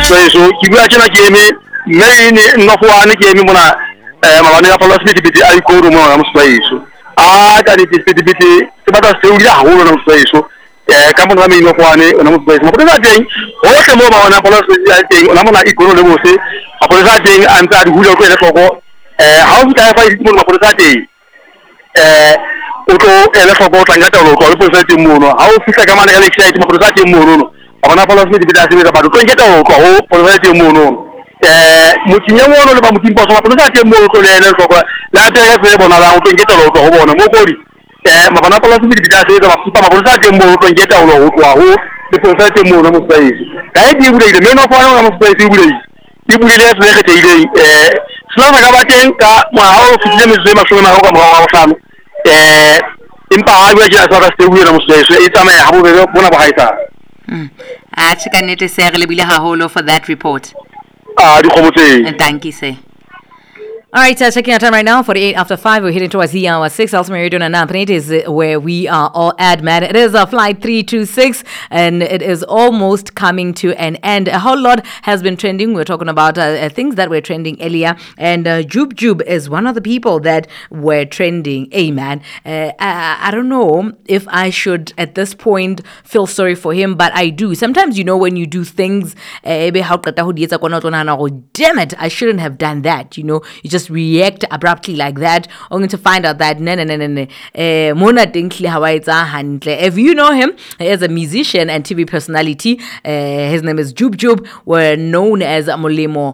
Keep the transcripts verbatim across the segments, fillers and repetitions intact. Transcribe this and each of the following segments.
so kibu achana kemi mai ni nofo ani kemi mona eh mabani ya police biti biti ai ko rumo na muspai so a ka ni biti biti tibata seuri ya holo na muspai so eh kama na mimi nofo ani na muspai so police ding o se mo ma na police ding na mona ikoro le mo se police ding anta di hulo ko le ko eh how ta fa mo na police ding eh uto ele foko tangata lo ko police ding mo no how fika kama na ele excited mo police ding mo no abana police biti biti asimi ba do tangata lo ko police ding mo no eh mutinye wono le ba mutimpo so police ding mo ko le le ko la te fe bona la uto ngeta lo ko bona mo ko ri eh mabana police biti biti asimi ba futa ma police ding mo ko ngeta lo ko ho de police ding mo no mo sai kai di bude de me no fa no mo sai di bude di bude le fe ke te ile eh sala ga ba ten ka ma ha o fitile me zema so na ko ma ha o samu eh impa ha ya ja sa ste wi na mo sai so ita me ha bo be bona ba haita mm a chika nete se re lebile ha holo for that report. Ah, di khomote. Thank you, sir. All right, uh, checking our time right now, forty-eight after five. We're heading towards the hour six. Also, Meridian and Nampnet is uh, where we are all at, man. It is a flight three two six, and it is almost coming to an end. A whole lot has been trending. We're talking about uh, things that were trending earlier, and uh, Jub Jub is one of the people that were trending. Hey, man, uh, I, I don't know if I should at this point feel sorry for him, but I do. Sometimes, you know, when you do things, uh, damn it, I shouldn't have done that. You know, you just react abruptly like that, only to find out that no no no no no eh mona dinkli hawaitsa handle. If you know him as a musician and T V personality, uh, his name is Jub Jub, were known as Molemo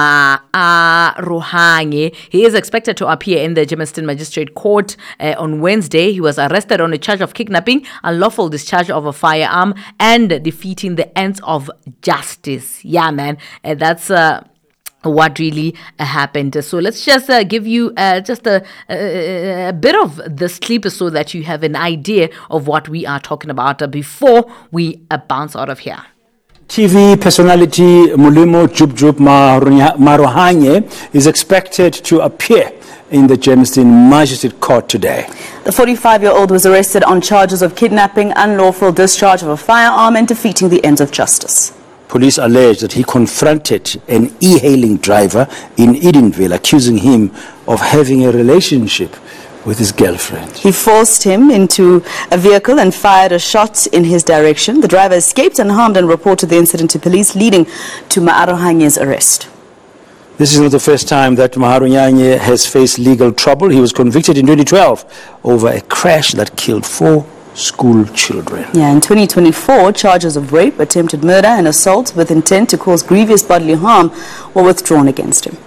Maarohanye. He is expected to appear in the Germiston Magistrate Court uh, on Wednesday. He was arrested on a charge of kidnapping, unlawful discharge of a firearm, and defeating the ends of justice. Yeah, man, uh, that's uh what really uh, happened. So let's just uh, give you uh, just a, a, a bit of this clip so that you have an idea of what we are talking about uh, before we uh, bounce out of here. T V personality Molemo Jub Jub Maarohanye is expected to appear in the Germiston Magistrate Court today. The forty-five-year-old was arrested on charges of kidnapping, unlawful discharge of a firearm, and defeating the ends of justice. Police allege that he confronted an e-hailing driver in Edenville, accusing him of having a relationship with his girlfriend. He forced him into a vehicle and fired a shot in his direction. The driver escaped unharmed and reported the incident to police, leading to Maarohanye's arrest. This is not the first time that Maarohanye has faced legal trouble. He was convicted in twenty twelve over a crash that killed four school children. Yeah, in twenty twenty-four, charges of rape, attempted murder, and assault with intent to cause grievous bodily harm were withdrawn against him.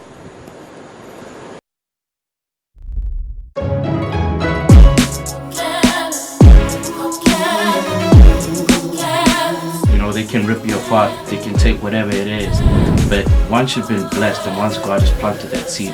You know, they can rip you apart, they can take whatever it is, but once you've been blessed and once God has planted that seed,